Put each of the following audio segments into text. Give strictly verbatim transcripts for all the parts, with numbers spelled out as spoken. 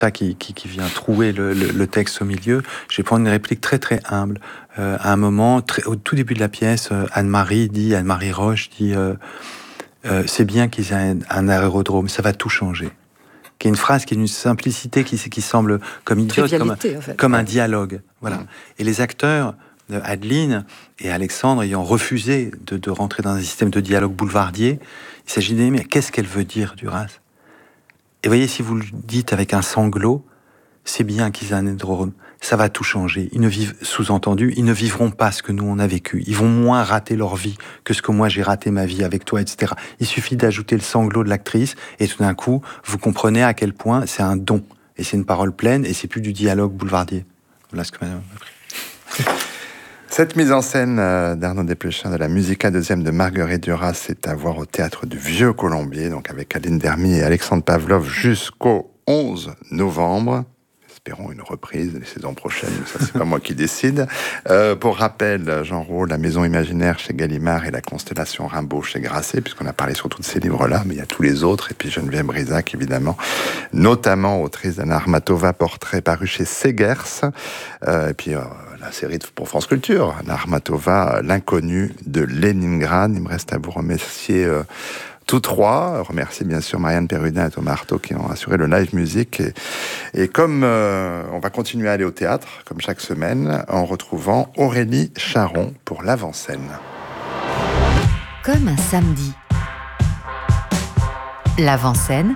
qui, qui, qui vient trouer le, le, le texte au milieu. Je vais prendre une réplique très très humble. Euh, à un moment, très, au tout début de la pièce, euh, Anne-Marie dit, Anne-Marie Roche dit euh, euh, c'est bien qu'ils aient un, un aérodrome, ça va tout changer. Qui est une phrase qui est d'une simplicité qui, qui semble comme idiote, comme, en fait. comme un dialogue. Voilà. Mmh. Et les acteurs, Adeline et Alexandre, ayant refusé de, de rentrer dans un système de dialogue boulevardier, il s'agit de dire, mais qu'est-ce qu'elle veut dire, Duras ? Et voyez, si vous le dites avec un sanglot, c'est bien qu'ils aient un aérodrome. Ça va tout changer. Ils ne vivent, sous-entendu, ils ne vivront pas ce que nous on a vécu. Ils vont moins rater leur vie que ce que moi j'ai raté ma vie avec toi, et cetera. Il suffit d'ajouter le sanglot de l'actrice et tout d'un coup, vous comprenez à quel point c'est un don. Et c'est une parole pleine et c'est plus du dialogue boulevardier. Voilà ce que madame a pris. Cette mise en scène d'Arnaud Desplechin de la Musica deuxième de Marguerite Duras, c'est à voir au Théâtre du Vieux Colombier, donc avec Aline Dermy et Alexandre Pavlov jusqu'au onze novembre. Espérons une reprise les saisons prochaines, ça c'est pas moi qui décide. Euh, pour rappel, Jean Rouault, La Maison Imaginaire chez Gallimard et La Constellation Rimbaud chez Grasset, puisqu'on a parlé surtout de ces livres-là, mais il y a tous les autres, et puis Geneviève Brisac évidemment, notamment autrice d'Anna Armatova, Portrait paru chez Segers, euh, et puis euh, la série pour France Culture, Anna Armatova, L'inconnu de Leningrad. Il me reste à vous remercier euh, tous trois, remercier bien sûr Marianne Perrudin et Thomas Artaud qui ont assuré le live musique. Et, et comme euh, on va continuer à aller au théâtre, comme chaque semaine, en retrouvant Aurélie Charon pour l'avant-scène. Comme un samedi. L'avant-scène,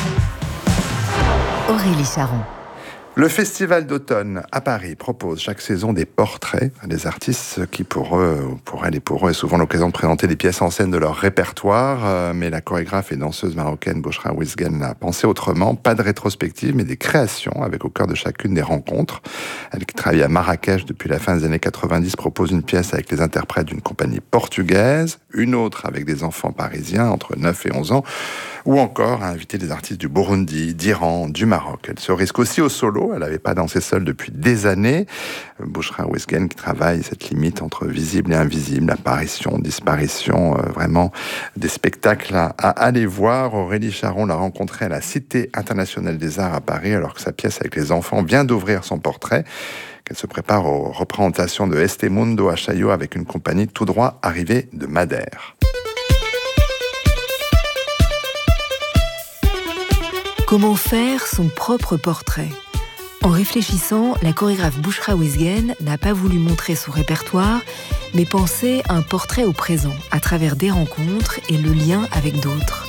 Aurélie Charon. Le Festival d'automne à Paris propose chaque saison des portraits des artistes qui, pour eux, pour elles et pour eux, est souvent l'occasion de présenter des pièces en scène de leur répertoire. Mais la chorégraphe et danseuse marocaine Bouchra Ouizguene a pensé autrement. Pas de rétrospective, mais des créations avec au cœur de chacune des rencontres. Elle qui travaille à Marrakech depuis la fin des années quatre-vingt-dix propose une pièce avec les interprètes d'une compagnie portugaise, une autre avec des enfants parisiens entre neuf et onze ans, ou encore à inviter des artistes du Burundi, d'Iran, du Maroc. Elle se risque aussi au solo. Elle n'avait pas dansé seule depuis des années. Bouchra Ouizguene qui travaille cette limite entre visible et invisible, apparition, disparition, euh, vraiment des spectacles à, à aller voir. Aurélie Charon l'a rencontrée à la Cité internationale des arts à Paris alors que sa pièce avec les enfants vient d'ouvrir son portrait, qu'elle se prépare aux représentations de Este Mundo à Chaillot avec une compagnie tout droit arrivée de Madère. Comment faire son propre portrait ? En réfléchissant, la chorégraphe Bouchra Ouizguene n'a pas voulu montrer son répertoire, mais penser un portrait au présent, à travers des rencontres et le lien avec d'autres.